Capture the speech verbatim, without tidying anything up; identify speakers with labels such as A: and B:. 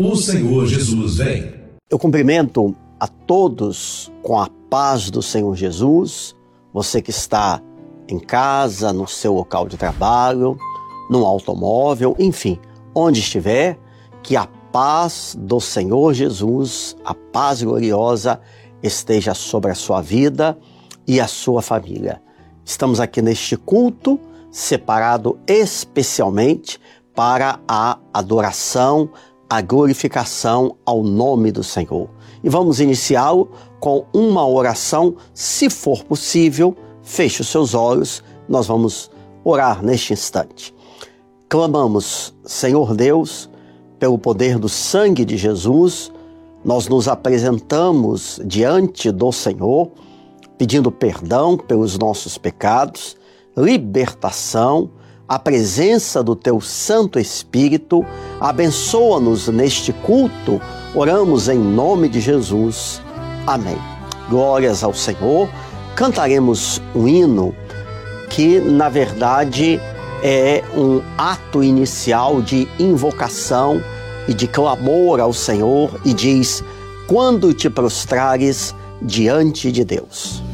A: O Senhor Jesus vem.
B: Eu cumprimento a todos com a paz do Senhor Jesus, você que está em casa, no seu local de trabalho, no automóvel, enfim, onde estiver, que a paz do Senhor Jesus, a paz gloriosa, esteja sobre a sua vida e a sua família. Estamos aqui neste culto, separado especialmente para a adoração, a glorificação ao nome do Senhor. E vamos iniciá-lo com uma oração, se for possível, feche os seus olhos, nós vamos orar neste instante. Clamamos, Senhor Deus, pelo poder do sangue de Jesus, nós nos apresentamos diante do Senhor, pedindo perdão pelos nossos pecados, libertação, a presença do Teu Santo Espírito, abençoa-nos neste culto, oramos em nome de Jesus. Amém. Glórias ao Senhor. Cantaremos um hino que, na verdade, é um ato inicial de invocação e de clamor ao Senhor, e diz: quando te prostrares diante de Deus.